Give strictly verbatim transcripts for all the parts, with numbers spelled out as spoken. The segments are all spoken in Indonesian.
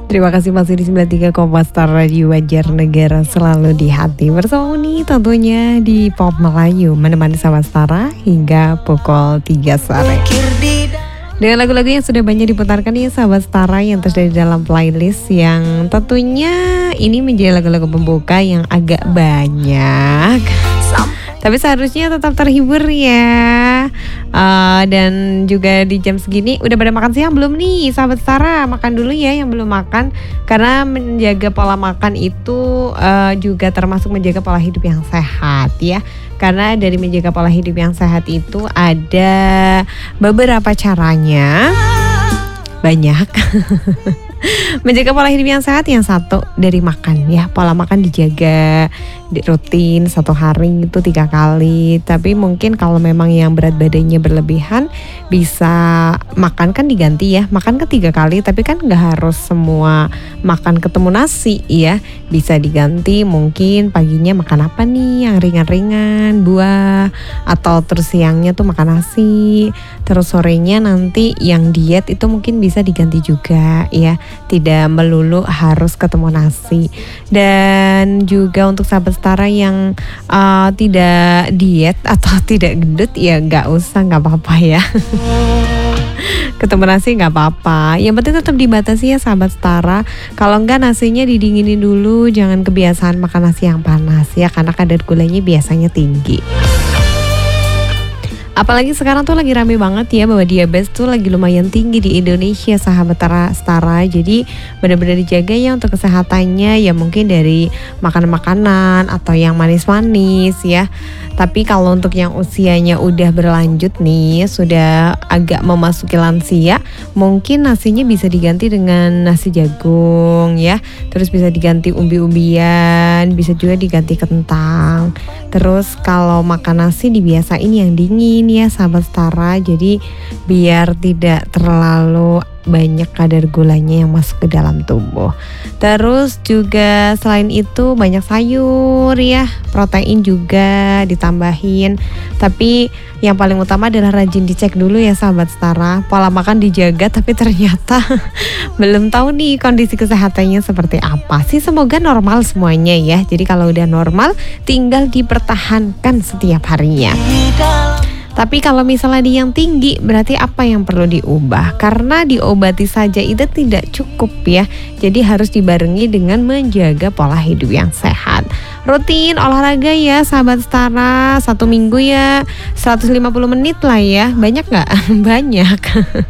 Terima kasih masih di sembilan puluh tiga koma empat Star Radio Banjarnegara, selalu di hati. Bersama Uni tentunya di Pop Melayu, menemani sahabat Stara hingga pukul tiga sore. Dengan lagu-lagu yang sudah banyak diputarkan ya sahabat Stara, yang tersedia di dalam playlist yang tentunya ini menjadi lagu-lagu pembuka yang agak banyak. Tapi seharusnya tetap terhibur ya. uh, Dan juga di jam segini udah pada makan siang belum nih sahabat Stara? Makan dulu ya yang belum makan, karena menjaga pola makan itu uh, juga termasuk menjaga pola hidup yang sehat ya. Karena dari menjaga pola hidup yang sehat itu ada beberapa caranya. Banyak. Menjaga pola hidup yang sehat, yang satu dari makan ya. Pola makan dijaga rutin satu hari itu tiga kali. Tapi mungkin kalau memang yang berat badannya berlebihan, bisa makan kan diganti ya. Makan ke tiga kali, tapi kan gak harus semua makan ketemu nasi ya. Bisa diganti, mungkin paginya makan apa nih yang ringan-ringan, buah. Atau terus siangnya tuh makan nasi. Terus sorenya nanti yang diet itu mungkin bisa diganti juga ya. Tidak melulu harus ketemu nasi. Dan juga untuk sahabat Stara yang uh, tidak diet atau tidak gendut, ya gak usah, gak apa-apa ya. Ketemu nasi gak apa-apa, yang penting tetap dibatasi ya sahabat Stara. Kalau enggak nasinya didinginin dulu, jangan kebiasaan makan nasi yang panas ya, karena kadar gulanya biasanya tinggi. Apalagi sekarang tuh lagi rame banget ya, bahwa diabetes tuh lagi lumayan tinggi di Indonesia sahabat Stara. Jadi benar-benar dijaga ya untuk kesehatannya ya, mungkin dari makanan-makanan atau yang manis-manis ya. Tapi kalau untuk yang usianya udah berlanjut nih, sudah agak memasuki lansia, mungkin nasinya bisa diganti dengan nasi jagung ya. Terus bisa diganti umbi-umbian, bisa juga diganti kentang. Terus kalau makan nasi dibiasain yang dingin ya sahabat Stara, jadi biar tidak terlalu banyak kadar gulanya yang masuk ke dalam tubuh. Terus juga selain itu banyak sayur ya, protein juga ditambahin. Tapi yang paling utama adalah rajin dicek dulu ya sahabat Stara. Pola makan dijaga, tapi ternyata belum tahu nih kondisi kesehatannya seperti apa sih. Semoga normal semuanya ya. Jadi kalau udah normal tinggal dipertahankan setiap harinya. Tapi kalau misalnya di yang tinggi, berarti apa yang perlu diubah? Karena diobati saja itu tidak cukup ya. Jadi harus dibarengi dengan menjaga pola hidup yang sehat. Rutin olahraga ya sahabat Stara, satu minggu ya seratus lima puluh menit lah ya. Banyak gak? Banyak.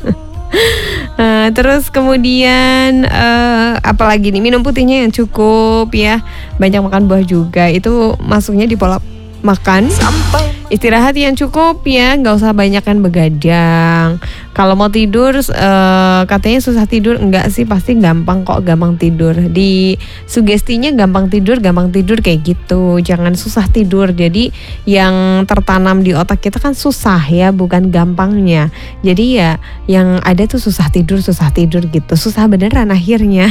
Uh, terus kemudian uh, apalagi nih, minum putihnya yang cukup ya. Banyak makan buah juga, itu masuknya di pola makan. Istirahat yang cukup ya, nggak usah banyakan begadang. Kalau mau tidur uh, katanya susah tidur, enggak sih, pasti gampang kok, gampang tidur. Di sugestinya gampang tidur, gampang tidur kayak gitu. Jangan susah tidur. Jadi yang tertanam di otak kita kan susah ya, bukan gampangnya. Jadi ya yang ada tuh susah tidur, susah tidur gitu. Susah beneran akhirnya.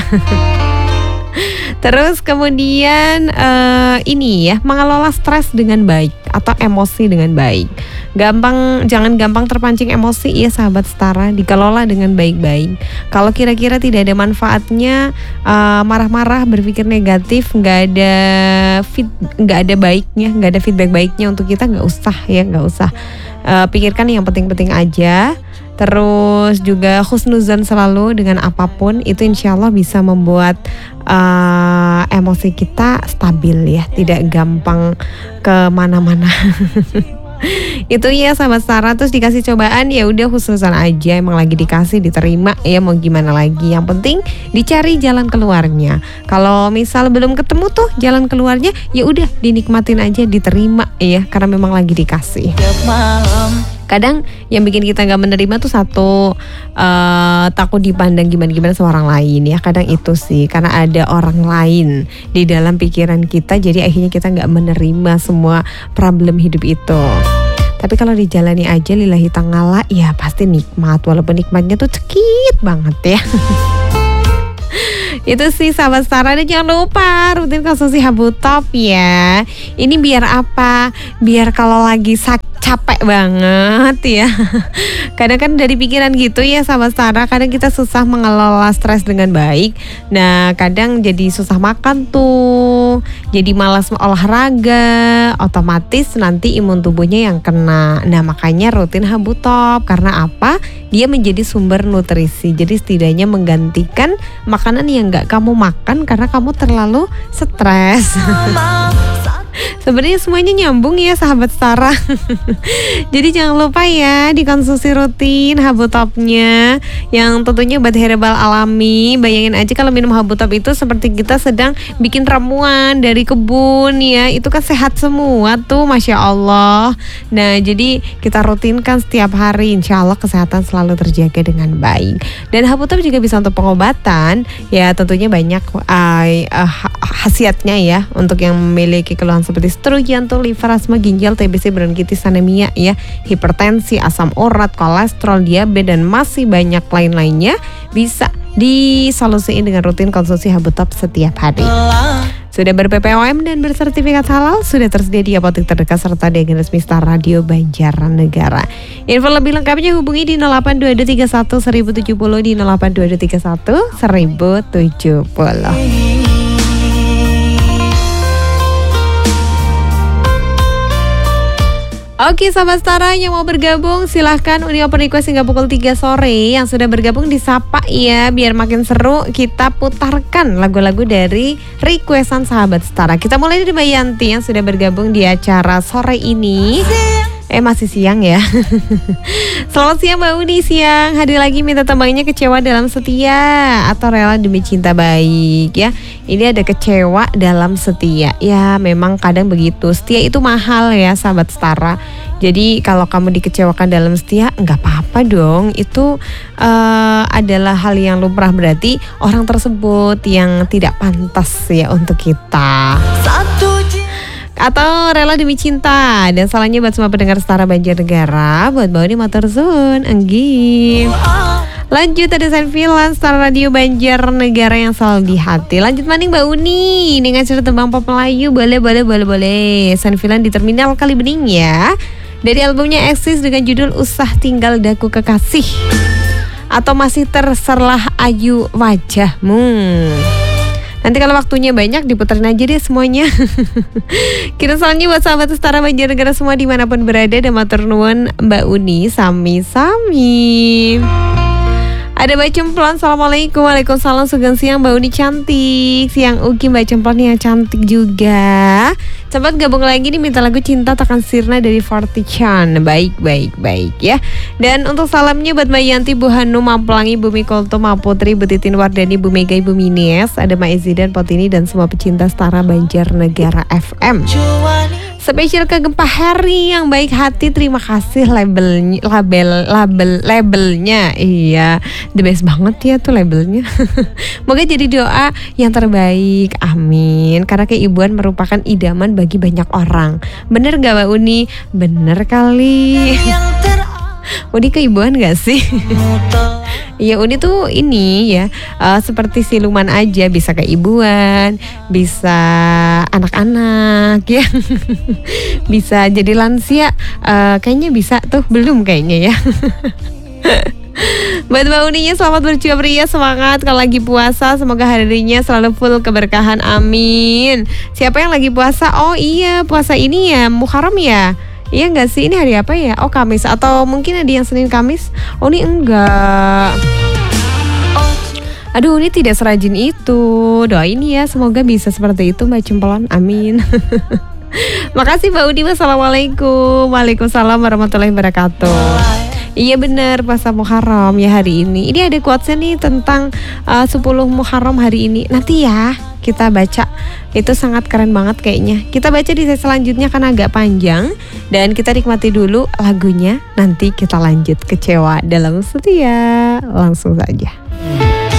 Terus kemudian uh, ini ya, mengelola stres dengan baik atau emosi dengan baik. Gampang, jangan gampang terpancing emosi ya sahabat Stara, dikelola dengan baik-baik. Kalau kira-kira tidak ada manfaatnya, uh, marah-marah, berpikir negatif, nggak ada fit, nggak ada baiknya, nggak ada feedback baiknya untuk kita, nggak usah ya, nggak usah. Uh, pikirkan yang penting-penting aja. Terus juga husnuzan selalu dengan apapun, itu insya Allah bisa membuat uh, emosi kita stabil ya, tidak gampang kemana-mana. Itu ya sahabat Stara. Terus dikasih cobaan, ya udah husnuzan aja, emang lagi dikasih diterima ya, mau gimana lagi. Yang penting dicari jalan keluarnya. Kalau misal belum ketemu tuh jalan keluarnya, ya udah dinikmatin aja, diterima ya, karena memang lagi dikasih. Kadang yang bikin kita gak menerima tuh satu, uh, takut dipandang gimana-gimana sama orang lain ya. Kadang itu sih, karena ada orang lain di dalam pikiran kita, jadi akhirnya kita gak menerima semua problem hidup itu. Tapi kalau dijalani aja lillahi ta'ala, ya pasti nikmat. Walaupun nikmatnya tuh cekit banget ya. Itu sih sahabat Setara. Dan jangan lupa rutin konsumsi Habu Top ya. Ini biar apa? Biar kalau lagi sakit capek banget ya. Kadang kan dari pikiran gitu ya sahabat Setara. Kadang kita susah mengelola stres dengan baik. Nah kadang jadi susah makan tuh, jadi malas olahraga, otomatis nanti imun tubuhnya yang kena. Nah makanya rutin Habu Top. Karena apa? Dia menjadi sumber nutrisi. Jadi setidaknya menggantikan makanan yang gak kamu makan karena kamu terlalu stres. Sebenarnya semuanya nyambung ya sahabat Setara. Jadi jangan lupa ya dikonsumsi rutin Habu Topnya, yang tentunya obat herbal alami. Bayangin aja kalau minum Habu Top itu seperti kita sedang bikin ramuan dari kebun ya. Itu kan sehat semua tuh, Masya Allah. Nah jadi kita rutinkan setiap hari, insya Allah kesehatan selalu terjaga dengan baik. Dan Habu Top juga bisa untuk pengobatan. Ya tentunya banyak uh, uh, khasiatnya ya, untuk yang memiliki keluhan seperti stroke, jantung, liver, asma, ginjal, T B C, bronkitis, anemia ya, hipertensi, asam urat, kolesterol, diabetes, dan masih banyak lain-lainnya bisa disolusiin dengan rutin konsumsi Habu Top setiap hari. Sudah ber-P P O M dan bersertifikat halal, sudah tersedia di apotek terdekat serta di agen resmi Star Radio Banjarnegara. Info lebih lengkapnya hubungi di nol delapan dua dua tiga satu seribu tujuh puluh, di nol delapan dua dua tiga satu seribu tujuh puluh. Oke sahabat Setara yang mau bergabung silahkan Uni Open Request hingga pukul tiga sore. Yang sudah bergabung disapa ya, biar makin seru kita putarkan lagu-lagu dari requestan sahabat Setara. Kita mulai dari Mbak Yanti yang sudah bergabung di acara sore ini. Eh masih siang ya. Selamat siang Mbak Uni, siang. Hadir lagi minta tambahnya kecewa dalam setia atau rela demi cinta baik ya. Ini ada kecewa dalam setia. Ya memang kadang begitu. Setia itu mahal ya sahabat Setara. Jadi kalau kamu dikecewakan dalam setia nggak apa-apa dong. Itu uh, adalah hal yang lumrah, berarti orang tersebut yang tidak pantas ya untuk kita. Satu atau rela demi cinta. Dan salahnya buat semua pendengar Setara Banjarnegara, buat Mbak Uni matur suwun, enggih. Lanjut ada Sanfilan Star Radio Banjarnegara yang selalu di hati. Lanjut maning Mbak Uni dengan cerita tembang pop Melayu. Boleh boleh boleh boleh. Sanfilan di Terminal Kalibening ya. Dari albumnya Eksis dengan judul Usah Tinggal Daku Kekasih, atau masih terserlah ayu wajahmu. Nanti kalau waktunya banyak diputerin aja deh semuanya. Kirim salamnya buat sahabat Setara Banjarnegara semua dimanapun berada. Dan matur nuwun Mbak Uni sami-sami. Ada Mbak Cemplon, Assalamualaikum. Waalaikumsalam, sugeng siang Mbak Uni cantik. Siang Uki Mbak Cemplon yang cantik juga. Cepat gabung lagi nih, minta lagu Cinta Takkan Sirna dari Fortichan. Baik, baik, baik ya. Dan untuk salamnya buat Mbak Yanti, Bu Hanum, Mampelangi, Bu Mikolto, Ma Putri, Bu Titin Wardani, Bu Mega, Ibu Minies. Ada Mbak Izidan, Potini, dan semua pecinta Setara Banjarnegara F M. Spesial ke Gempa Harry yang baik hati, terima kasih labelnya, label, label, labelnya, iya, the best banget ya tuh labelnya. Moga jadi doa yang terbaik, amin. Karena keibuan merupakan idaman bagi banyak orang. Bener gak Mbak Uni? Bener kali. Uni keibuan gak sih? Iya, Uni tuh ini ya uh, seperti siluman aja, bisa keibuan, bisa anak-anak ya. Bisa jadi lansia, uh, kayaknya bisa tuh, belum kayaknya ya. Buat Mbak Uninya selamat berjuang ria, semangat kalau lagi puasa, semoga harinya selalu full keberkahan, amin. Siapa yang lagi puasa? Oh iya, puasa ini ya Muharram ya. Iya enggak sih, ini hari apa ya? Oh Kamis, atau mungkin ada yang Senin Kamis. Oh ini enggak. Aduh ini tidak serajin itu. Doain ya semoga bisa seperti itu Mbak Cemplon, amin. Makasih Mbak Udi. Wassalamualaikum. Waalaikumsalam warahmatullahi wabarakatuh. Iya benar, puasa Muharram ya hari ini. Ini ada quotesnya nih tentang uh, sepuluh Muharram hari ini. Nanti ya kita baca, itu sangat keren banget kayaknya. Kita baca di sesi selanjutnya kan agak panjang. Dan kita nikmati dulu lagunya, nanti kita lanjut Kecewa Dalam Setia. Langsung saja.